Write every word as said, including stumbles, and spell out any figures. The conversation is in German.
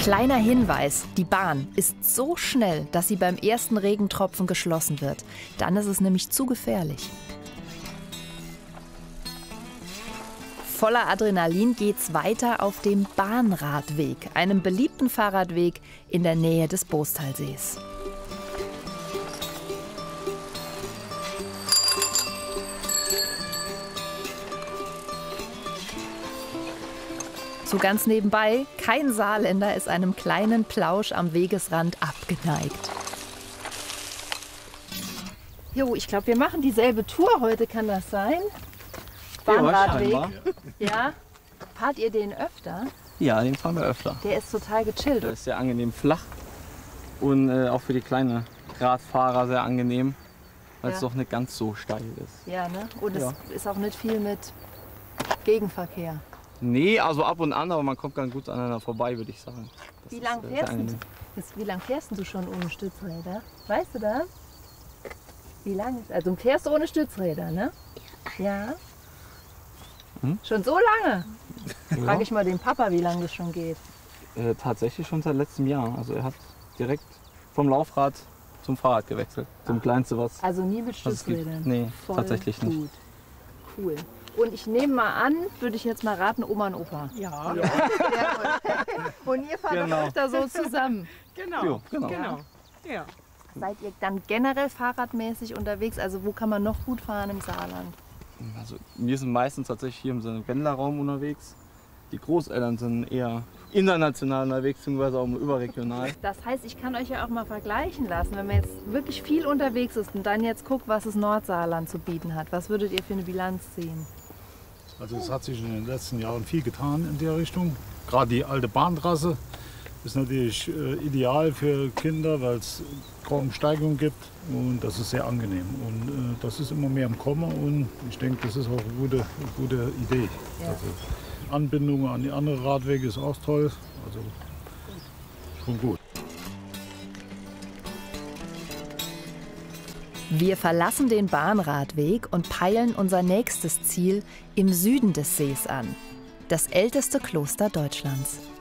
Kleiner Hinweis, die Bahn ist so schnell, dass sie beim ersten Regentropfen geschlossen wird. Dann ist es nämlich zu gefährlich. Voller Adrenalin geht's weiter auf dem Bahnradweg, einem beliebten Fahrradweg in der Nähe des Boostalsees. So ganz nebenbei, kein Saarländer ist einem kleinen Plausch am Wegesrand abgeneigt. Jo, ich glaube, wir machen dieselbe Tour heute, kann das sein? Bahnradweg. Ja, ja. Fahrt ihr den öfter? ja, den fahren wir öfter. Der ist total gechillt. Der ist sehr angenehm flach und äh, auch für die kleinen Radfahrer sehr angenehm, weil es Ja. doch nicht ganz so steil ist. Ja, ne? Und Ja. es ist auch nicht viel mit Gegenverkehr. Nee, also ab und an, aber man kommt ganz gut aneinander vorbei, würde ich sagen. Das Wie ist, lang äh, sehr fährst, angenehm. du, wie lang fährst du schon ohne Stützräder? Weißt du das? Wie lang ist, also du fährst ohne Stützräder, ne? Ja. Hm? Schon so lange? Frage ich mal den Papa, wie lange das schon geht. Äh, tatsächlich schon seit letztem Jahr. Also er hat direkt vom Laufrad zum Fahrrad gewechselt. Zum kleinsten was. Also nie mit was es gibt. Stützrädern? Nee, Voll tatsächlich nicht. gut. Cool. Und ich nehme mal an, würde ich jetzt mal raten, Oma und Opa. Ja, Ja. Sehr gut. Und ihr fahrt Genau. doch öfter so zusammen. genau. Jo, genau. genau. Ja. Seid ihr dann generell fahrradmäßig unterwegs? Also wo kann man noch gut fahren im Saarland? Also wir sind meistens tatsächlich hier im Pendlerraum unterwegs. Die Großeltern sind eher international unterwegs, beziehungsweise auch überregional. Das heißt, ich kann euch ja auch mal vergleichen lassen, wenn man jetzt wirklich viel unterwegs ist und dann jetzt guckt, was das Nordsaarland zu bieten hat. Was würdet ihr für eine Bilanz ziehen? Also es hat sich in den letzten Jahren viel getan in der Richtung. Gerade die alte Bahntrasse ist natürlich äh, ideal für Kinder, weil es kaum Steigung gibt und das ist sehr angenehm. Und äh, das ist immer mehr im Kommen und ich denke, das ist auch eine gute, eine gute Idee. Ja. Also Anbindung an die anderen Radwege ist auch toll. Also schon gut. Wir verlassen den Bahnradweg und peilen unser nächstes Ziel im Süden des Sees an. Das älteste Kloster Deutschlands.